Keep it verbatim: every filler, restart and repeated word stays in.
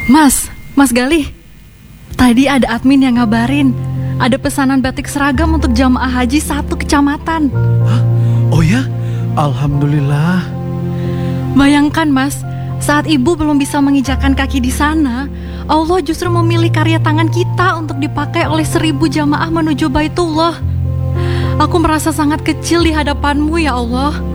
Mas, Mas Galih, tadi ada admin yang ngabarin ada pesanan batik seragam untuk jamaah haji satu kecamatan. Hah? Oh ya? Alhamdulillah. Bayangkan Mas, saat ibu belum bisa menginjakkan kaki di sana, Allah justru memilih karya tangan kita untuk dipakai oleh seribu jamaah menuju Baitullah. Aku merasa sangat kecil di hadapanmu ya Allah.